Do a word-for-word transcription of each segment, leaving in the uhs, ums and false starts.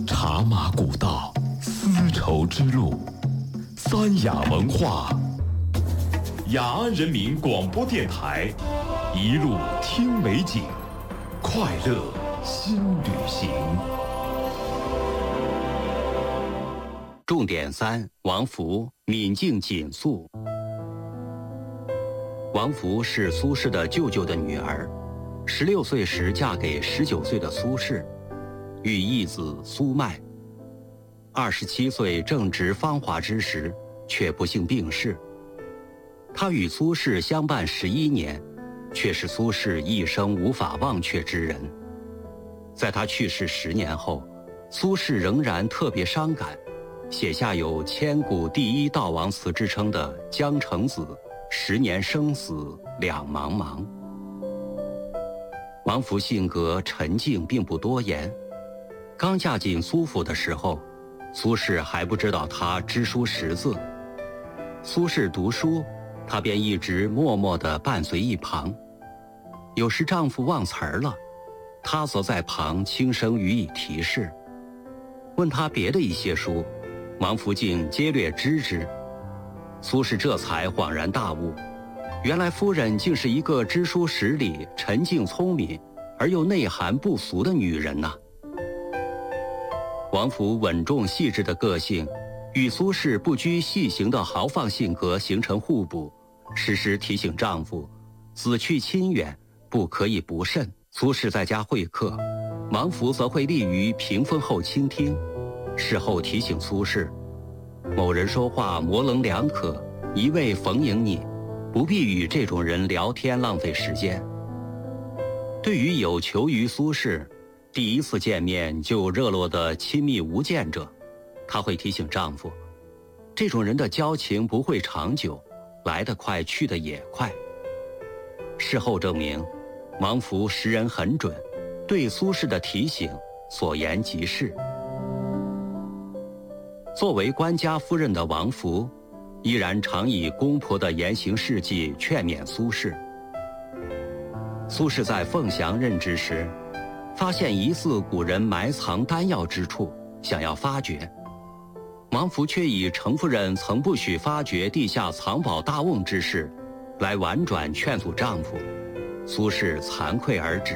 茶马古道，丝绸之路，三雅文化。雅安人民广播电台，一路听美景，快乐新旅行。 重点三：王弗敏静谨肃。王弗是苏轼的舅舅的女儿，十六岁时嫁给十九岁的苏轼，育一子苏迈。二十七岁正值芳华之时，却不幸病逝。他与苏轼相伴十一年，却是苏轼一生无法忘却之人。在他去世十年后，苏轼仍然特别伤感，写下有千古第一悼亡词之称的《江城子》，十年生死两茫茫。王弗性格沉静，并不多言。刚嫁进苏府的时候，苏轼还不知道她知书识字。苏轼读书，她便一直默默地伴随一旁。有时丈夫忘词儿了，她则在旁轻声予以提示。问她别的一些书，王弗竟皆略知之。苏轼这才恍然大悟，原来夫人竟是一个知书识礼、沉静聪明而又内涵不俗的女人呐。王弗稳重细致的个性，与苏轼不拘细行的豪放性格形成互补，时时提醒丈夫，子去亲远，不可以不慎。苏轼在家会客，王弗则会立于屏风后倾听，事后提醒苏轼，某人说话模棱两可，一味逢迎你，不必与这种人聊天浪费时间。对于有求于苏轼，第一次见面就热络的亲密无间者，她会提醒丈夫，这种人的交情不会长久，来得快去得也快。事后证明，王弗识人很准，对苏轼的提醒所言极是。作为官家夫人的王弗，依然常以公婆的言行事迹劝勉苏轼。苏轼在凤翔任职时，发现疑似古人埋藏丹药之处，想要发掘。王弗却以程夫人曾不许发掘地下藏宝大瓮之事，来婉转劝阻丈夫。苏轼惭愧而止。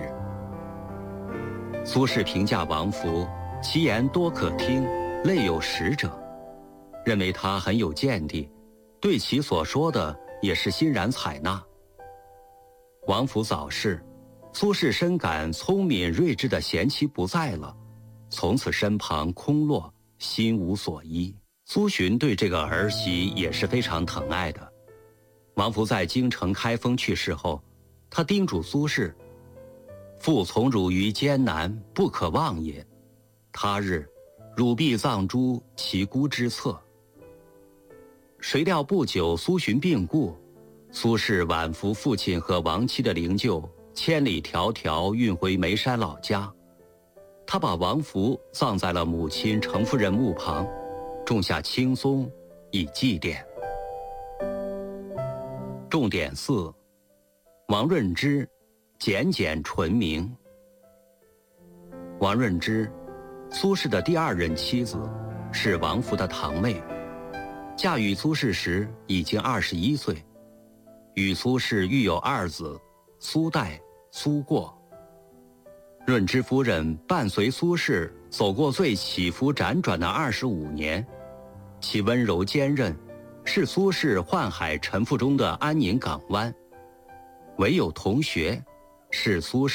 苏轼评价王弗，其言多可听，类有识者，认为他很有见地，对其所说的也是欣然采纳。王弗早逝，苏轼深感聪明睿智的贤妻不在了，从此身旁空落，心无所依。苏洵对这个儿媳也是非常疼爱的。王弗在京城开封去世后，他叮嘱苏轼，父从汝于艰难，不可忘也，他日汝必葬诸其姑之侧。谁料不久苏洵病故，苏轼挽扶父亲和亡妻的灵柩，千里迢迢运回眉山老家。他把王弗葬在了母亲程夫人墓旁，种下青松以祭奠。重点四：王润之简简纯明。王润之，苏轼的第二任妻子，是王弗的堂妹，嫁与苏轼时已经二十一岁，与苏轼育有二子，苏代、苏过。润之夫人伴随苏轼走过最起伏辗转的二十五年，其温柔坚韧，是苏轼宦海沉浮中的安宁港湾。唯有同学，是苏轼